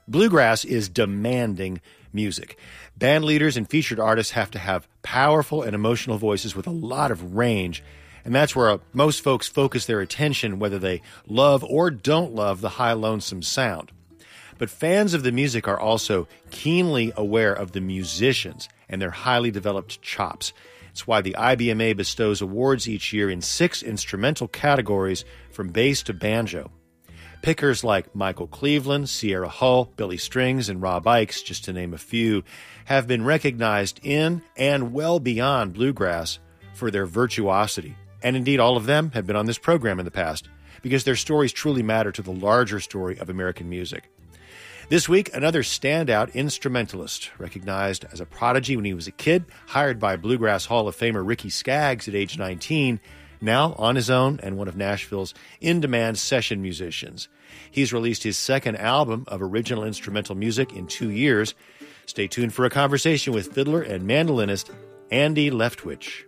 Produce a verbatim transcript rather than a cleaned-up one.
Bluegrass is demanding music. Band leaders and featured artists have to have powerful and emotional voices with a lot of range, and that's where most folks focus their attention, whether they love or don't love the high lonesome sound. But fans of the music are also keenly aware of the musicians and their highly developed chops. It's why the I B M A bestows awards each year in six instrumental categories from bass to banjo. Pickers like Michael Cleveland, Sierra Hull, Billy Strings, and Rob Ickes, just to name a few, have been recognized in and well beyond bluegrass for their virtuosity. And indeed, all of them have been on this program in the past because their stories truly matter to the larger story of American music. This week, another standout instrumentalist, recognized as a prodigy when he was a kid, hired by Bluegrass Hall of Famer Ricky Skaggs at age nineteen, now on his own and one of Nashville's in-demand session musicians. He's released his second album of original instrumental music in two years. Stay tuned for a conversation with fiddler and mandolinist Andy Leftwich.